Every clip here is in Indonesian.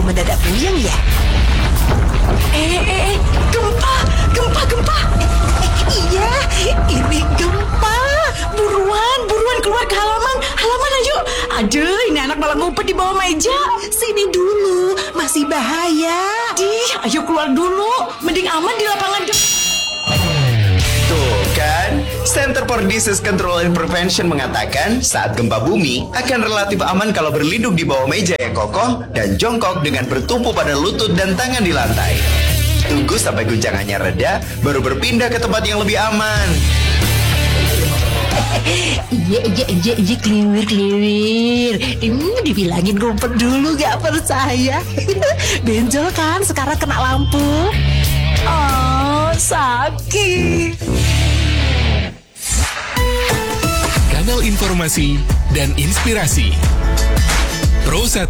mendadak puyeng ya? Gempa. Iya, ini gempa. Buruan keluar ke halaman ayo. Aduh, ini anak malah ngumpet di bawah meja. Sini dulu, masih bahaya. Ayo keluar dulu. Mending aman di lapangan. Tuh kan, Center for Disease Control and Prevention mengatakan saat gempa bumi akan relatif aman kalau berlindung di bawah meja yang kokoh dan jongkok dengan bertumpu pada lutut dan tangan di lantai. Tunggu sampai guncangannya reda, baru berpindah ke tempat yang lebih aman. Iya, kliwir. Dibilangin ngumpet dulu gak percaya. Benjol kan sekarang kena lampu. Oh, sakit. Kanal informasi dan inspirasi Pro 1.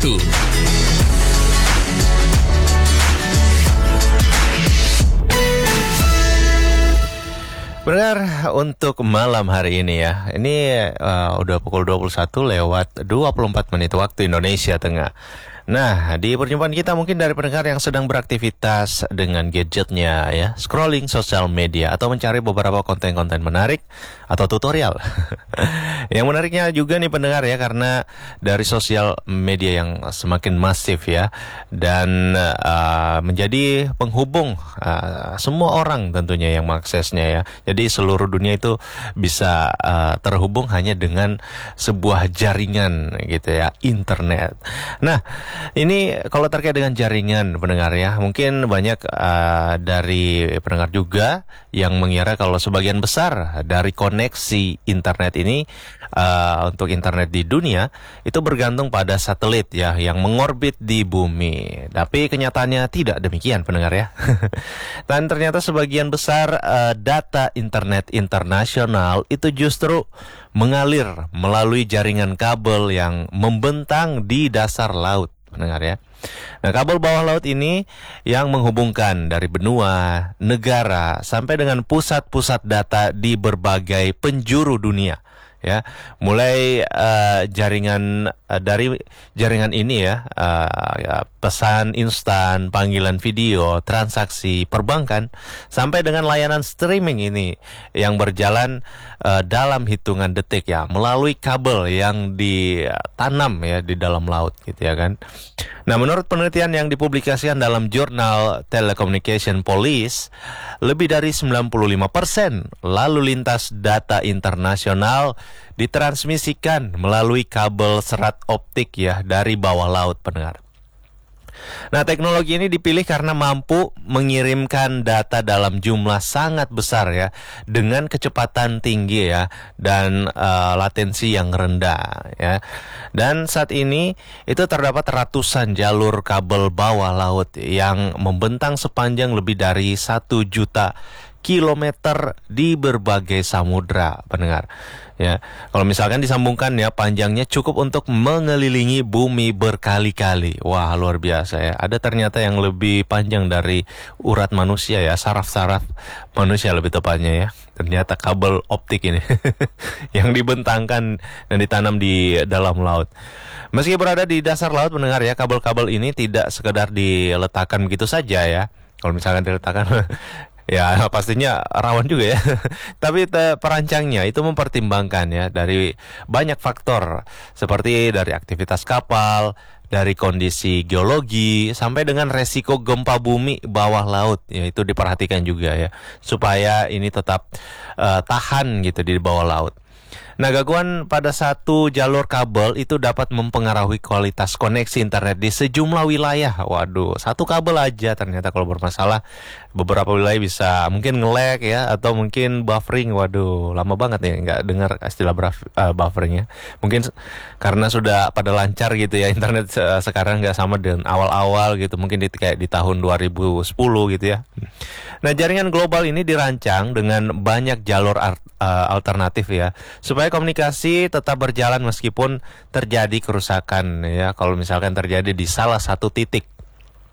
Benar, untuk malam hari ini ya. Ini udah pukul 21 lewat 24 menit waktu Indonesia Tengah. Nah, di perjumpaan kita mungkin dari pendengar yang sedang beraktivitas dengan gadgetnya ya, scrolling sosial media atau mencari beberapa konten-konten menarik atau tutorial. Yang menariknya juga nih pendengar ya, karena dari sosial media yang semakin masif ya, dan menjadi penghubung semua orang tentunya yang mengaksesnya ya. Jadi seluruh dunia itu bisa terhubung hanya dengan sebuah jaringan gitu ya, internet. Nah, ini kalau terkait dengan jaringan pendengar ya, mungkin banyak dari pendengar juga yang mengira kalau sebagian besar dari koneksi internet ini untuk internet di dunia itu bergantung pada satelit ya yang mengorbit di bumi. Tapi kenyataannya tidak demikian pendengar ya. Dan ternyata sebagian besar data internet internasional itu justru mengalir melalui jaringan kabel yang membentang di dasar laut. Pendengar ya. Nah, kabel bawah laut ini yang menghubungkan dari benua, negara sampai dengan pusat-pusat data di berbagai penjuru dunia. Ya, mulai jaringan dari jaringan ini ya, pesan instan, panggilan video, transaksi perbankan, sampai dengan layanan streaming ini yang berjalan dalam hitungan detik ya, melalui kabel yang ditanam ya di dalam laut gitu ya kan. Nah, menurut penelitian yang dipublikasikan dalam jurnal Telecommunication Police, lebih dari 95% lalu lintas data internasional ditransmisikan melalui kabel serat optik ya dari bawah laut pendengar. Nah, teknologi ini dipilih karena mampu mengirimkan data dalam jumlah sangat besar ya, dengan kecepatan tinggi ya, dan latensi yang rendah ya. Dan saat ini itu terdapat ratusan jalur kabel bawah laut yang membentang sepanjang lebih dari 1 juta kilometer di berbagai samudra pendengar. Ya, kalau misalkan disambungkan ya, panjangnya cukup untuk mengelilingi bumi berkali-kali. Wah, luar biasa ya. Ada ternyata yang lebih panjang dari urat manusia ya, saraf-saraf manusia lebih tepatnya ya. Ternyata kabel optik ini yang dibentangkan dan ditanam di dalam laut. Meski berada di dasar laut pendengar ya, kabel-kabel ini tidak sekedar diletakkan begitu saja ya. Kalau misalkan diletakkan ya pastinya rawan juga ya. Tapi perancangnya itu mempertimbangkan ya dari banyak faktor, seperti dari aktivitas kapal, dari kondisi geologi, sampai dengan resiko gempa bumi bawah laut ya, itu diperhatikan juga ya, supaya ini tetap tahan gitu di bawah laut. Nah, gangguan pada satu jalur kabel itu dapat mempengaruhi kualitas koneksi internet di sejumlah wilayah. Waduh, satu kabel aja ternyata kalau bermasalah, beberapa wilayah bisa mungkin nge-lag ya, atau mungkin buffering. Waduh, lama banget nih nggak dengar istilah buffering ya. Mungkin karena sudah pada lancar gitu ya internet sekarang, nggak sama dengan awal-awal gitu, mungkin kayak di tahun 2010 gitu ya. Nah, jaringan global ini dirancang dengan banyak jalur alternatif ya, supaya komunikasi tetap berjalan meskipun terjadi kerusakan ya, kalau misalkan terjadi di salah satu titik.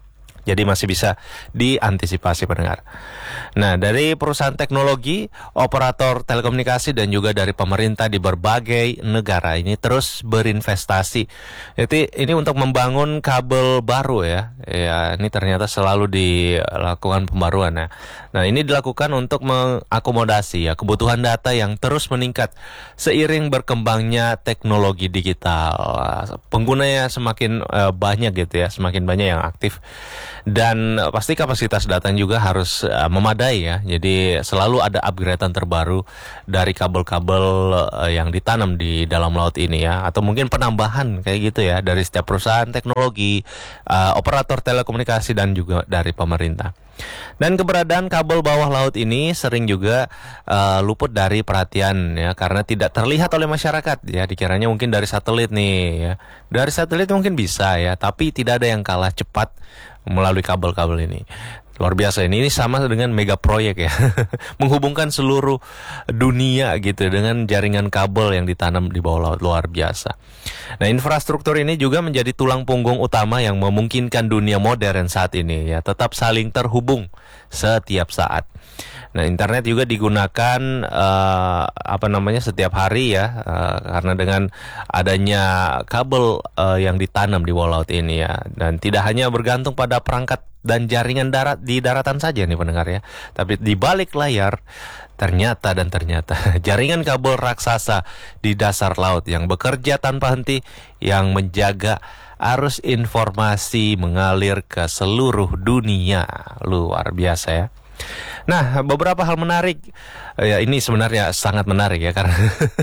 Jadi masih bisa diantisipasi pendengar. Nah, dari perusahaan teknologi, operator telekomunikasi dan juga dari pemerintah di berbagai negara ini terus berinvestasi. Jadi ini untuk membangun kabel baru ya. Ya, ini ternyata selalu dilakukan pembaruan ya. Nah, ini dilakukan untuk mengakomodasi ya kebutuhan data yang terus meningkat seiring berkembangnya teknologi digital. Penggunanya semakin banyak gitu ya, semakin banyak yang aktif. Dan pasti kapasitas data juga harus memadai ya. Jadi selalu ada upgradean terbaru dari kabel-kabel yang ditanam di dalam laut ini ya. Atau mungkin penambahan kayak gitu ya dari setiap perusahaan teknologi, operator telekomunikasi dan juga dari pemerintah. Dan keberadaan kabel bawah laut ini sering juga luput dari perhatian ya, karena tidak terlihat oleh masyarakat ya. Dikiranya mungkin dari satelit nih ya. Dari satelit mungkin bisa ya, tapi tidak ada yang kalah cepat melalui kabel-kabel ini. Luar biasa ini sama dengan mega proyek ya. Menghubungkan seluruh dunia gitu dengan jaringan kabel yang ditanam di bawah laut, luar biasa. Nah, infrastruktur ini juga menjadi tulang punggung utama yang memungkinkan dunia modern saat ini ya tetap saling terhubung setiap saat. Nah, internet juga digunakan setiap hari ya, karena dengan adanya kabel yang ditanam di bawah laut ini ya, dan tidak hanya bergantung pada perangkat dan jaringan darat di daratan saja nih pendengar ya, tapi di balik layar ternyata jaringan kabel raksasa di dasar laut yang bekerja tanpa henti yang menjaga arus informasi mengalir ke seluruh dunia. Luar biasa ya. Nah, beberapa hal menarik ya, ini sebenarnya sangat menarik ya karena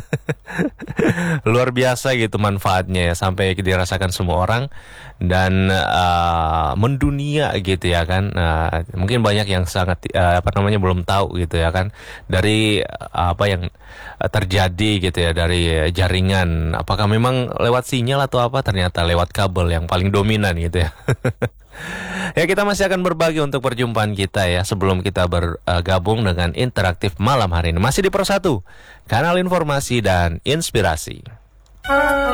luar biasa gitu manfaatnya ya, sampai dirasakan semua orang dan mendunia gitu ya kan. Mungkin banyak yang sangat belum tahu gitu ya kan dari apa yang terjadi gitu ya dari jaringan, apakah memang lewat sinyal atau apa, ternyata lewat kabel yang paling dominan gitu ya. Ya, kita masih akan berbagi untuk perjumpaan kita ya sebelum kita bergabung dengan interaktif malam hari ini. Masih di Pro 1, kanal informasi dan inspirasi.